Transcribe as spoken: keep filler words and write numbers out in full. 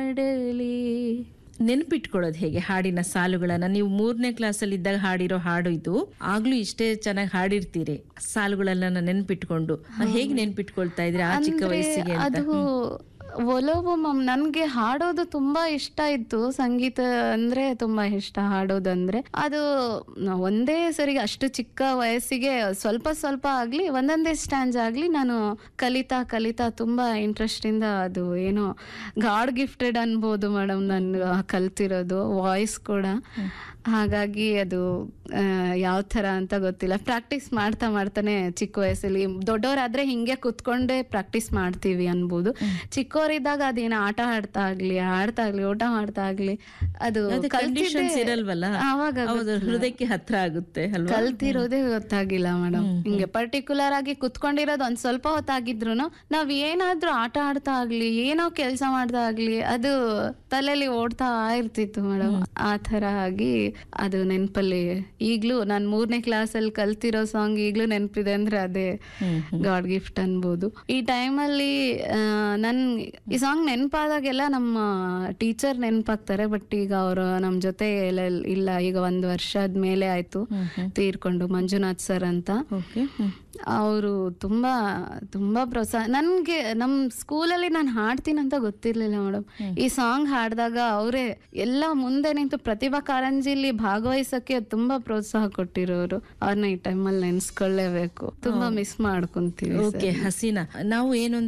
ಮಾಡಲಿ. ನೆನ್ಪಿಟ್ಕೊಳ್ಳೋದು ಹೇಗೆ ಹಾಡಿನ ಸಾಲುಗಳನ್ನ? ನೀವು ಮೂರನೇ ಕ್ಲಾಸಲ್ಲಿ ಇದ್ದಾಗ ಹಾಡಿರೋ ಹಾಡು ಇದು, ಆಗ್ಲೂ ಇಷ್ಟೇ ಚೆನ್ನಾಗಿ ಹಾಡಿರ್ತೀರಿ. ಸಾಲುಗಳೆಲ್ಲ ನೆನ್ಪಿಟ್ಕೊಂಡು ಹೇಗೆ ನೆನ್ಪಿಟ್ಕೊಳ್ತಾ ಇದ್ರಿ ಆ ಚಿಕ್ಕ ವಯಸ್ಸಿಗೆ ಅಂತ? ಅದು ಒಲವು ಮಮ್ ನನ್ಗೆ ಹಾಡೋದು ತುಂಬಾ ಇಷ್ಟ ಇತ್ತು. ಸಂಗೀತ ಅಂದ್ರೆ ತುಂಬಾ ಇಷ್ಟ, ಹಾಡೋದಂದ್ರೆ. ಅದು ಒಂದೇ ಸರಿ ಅಷ್ಟು ಚಿಕ್ಕ ವಯಸ್ಸಿಗೆ ಸ್ವಲ್ಪ ಸ್ವಲ್ಪ ಆಗ್ಲಿ ಒಂದೊಂದೇ ಸ್ಟ್ಯಾಂಜ್ ಆಗ್ಲಿ ನಾನು ಕಲಿತಾ ಕಲಿತಾ ತುಂಬಾ ಇಂಟ್ರೆಸ್ಟ್ ಇಂದ, ಅದು ಏನೋ ಗಾಡ್ ಗಿಫ್ಟೆಡ್ ಅನ್ಬೋದು ಮೇಡಮ್ ನಾನು ಕಲ್ತಿರೋದು ವಾಯ್ಸ್ ಕೂಡ. ಹಾಗಾಗಿ ಅದು ಯಾವ ತರ ಅಂತ ಗೊತ್ತಿಲ್ಲ, ಪ್ರಾಕ್ಟೀಸ್ ಮಾಡ್ತಾ ಮಾಡ್ತಾನೆ ಚಿಕ್ಕ ವಯಸ್ಸಲ್ಲಿ. ದೊಡ್ಡವರಾದ್ರೆ ಹಿಂಗೆ ಕುತ್ಕೊಂಡೇ ಪ್ರಾಕ್ಟೀಸ್ ಮಾಡ್ತೀವಿ ಅನ್ಬೋದು. ಚಿಕ್ಕವರಿದ್ದಾಗ ಅದೇನ ಆಟ ಆಡ್ತಾ ಆಗ್ಲಿ ಆಡ್ತಾ ಆಗ್ಲಿ ಊಟ ಮಾಡ್ತಾ ಆಗ್ಲಿ ಅದು ಇರಲ್ವಲ್ಲ, ಅವಾಗ ಹೃದಯಕ್ಕೆ ಹತ್ರ ಆಗುತ್ತೆ ಅಲ್ವಾ. ಕಲ್ತಿರೋದೇ ಗೊತ್ತಾಗಿಲ್ಲ ಮೇಡಮ್. ಹಿಂಗೆ ಪರ್ಟಿಕ್ಯುಲರ್ ಆಗಿ ಕುತ್ಕೊಂಡಿರೋದು ಒಂದ್ ಸ್ವಲ್ಪ ಹೊತ್ತಾಗಿದ್ರು ನಾವ್ ಏನಾದ್ರೂ ಆಟ ಆಡ್ತಾ ಆಗ್ಲಿ ಏನೋ ಕೆಲ್ಸ ಮಾಡ್ತಾ ಆಗ್ಲಿ ಅದು ತಲೆಯಲ್ಲಿ ಓಡ್ತಾ ಇರ್ತಿತ್ತು ಮೇಡಮ್. ಆ ತರ ಆಗಿ ಅದು ನೆನ್ಪಲ್ಲಿ ಈಗ್ಲೂ ನಾನ್ ಮೂರನೇ ಕ್ಲಾಸ್ ಅಲ್ಲಿ ಕಲ್ತಿರೋ ಸಾಂಗ್ ಈಗ್ಲೂ ನೆನ್ಪಿದೆ ಅಂದ್ರೆ ಅದೇ ಗಾಡ್ ಗಿಫ್ಟ್ ಅನ್ಬೋದು. ಈ ಟೈಮಲ್ಲಿ ನನ್ ಈ ಸಾಂಗ್ ನೆನ್ಪಾದಾಗೆಲ್ಲ ನಮ್ಮ ಟೀಚರ್ ನೆನ್ಪಾಗ್ತಾರೆ. ಬಟ್ ಈಗ ಅವರು ನಮ್ ಜೊತೆ ಇಲ್ಲ, ಈಗ ಒಂದ್ ವರ್ಷದ ಮೇಲೆ ಆಯ್ತು ತೀರ್ಕೊಂಡು, ಮಂಜುನಾಥ್ ಸರ್ ಅಂತ. ಅವರು ತುಂಬಾ ತುಂಬಾ ಪ್ರೋತ್ಸಾಹ. ನನ್ಗೆ ನಮ್ ಸ್ಕೂಲಲ್ಲಿ ನಾನು ಹಾಡ್ತೀನಿ ಅಂತ ಗೊತ್ತಿರ್ಲಿಲ್ಲ ಮೇಡಮ್. ಈ ಸಾಂಗ್ ಹಾಡ್ದಾಗ ಅವರೇ ಎಲ್ಲ ಮುಂದೆ ನಿಂತು ಪ್ರತಿಭಾ ಕಾರಂಜಿಲಿ ಭಾಗವಹಿಸಕ್ಕೆ ತುಂಬಾ ಪ್ರೋತ್ಸಾಹ ಕೊಟ್ಟಿರೋರು. ಅವ್ರನ್ನ ಈ ಟೈಮಲ್ಲಿ ನೆನ್ಸ್ಕೊಳ್ಳೇಬೇಕು. ತುಂಬಾ ಮಿಸ್ ಮಾಡ್ಕೊಂತೀವಿ. ಹಸೀನಾ, ನಾವು ಏನು